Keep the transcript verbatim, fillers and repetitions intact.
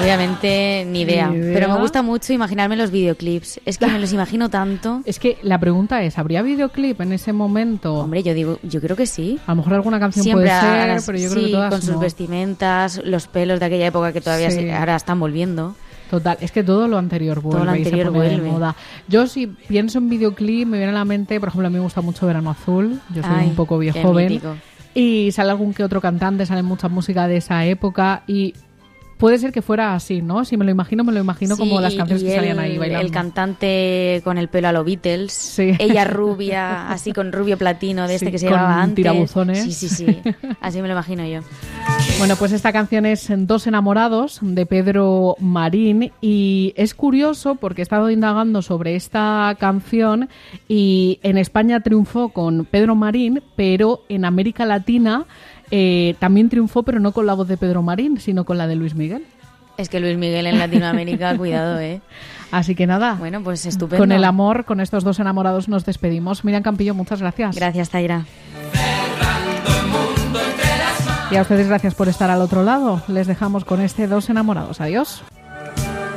obviamente ni idea, Ni idea. pero me gusta mucho imaginarme los videoclips. Es que me los imagino tanto. Es que la pregunta es, ¿habría videoclip en ese momento? Hombre, yo digo, yo creo que sí. A lo mejor alguna canción Siempre puede ser, ahora, pero yo sí, creo que todas con sus no. vestimentas, los pelos de aquella época que todavía Sí. se, ahora están volviendo. Total, es que todo lo anterior vuelve Todo lo y se anterior pone de vuelve. moda. Yo si pienso en videoclip me viene a la mente, por ejemplo, a mí me gusta mucho Verano Azul, yo soy Ay, un poco qué viejoven. mítico. Y sale algún que otro cantante, sale mucha música de esa época y puede ser que fuera así, ¿no? Si me lo imagino, me lo imagino Sí, como las y- canciones y que salían el, ahí bailando. El cantante con el pelo a los Beatles, Sí. ella rubia, así con rubio platino de este Sí, que se con llevaba antes. tirabuzones. Sí, sí, sí. Así me lo imagino yo. Bueno, pues esta canción es Dos enamorados de Pedro Marín y es curioso porque he estado indagando sobre esta canción y en España triunfó con Pedro Marín, pero en América Latina eh, también triunfó, pero no con la voz de Pedro Marín, sino con la de Luis Miguel. Es que Luis Miguel en Latinoamérica, cuidado, ¿eh? Así que nada, Bueno, pues estupendo. con el amor, con estos dos enamorados nos despedimos. Miriam Campillo, muchas gracias. Gracias, Taira. Y a ustedes gracias por estar al otro lado. Les dejamos con este Dos enamorados. Adiós.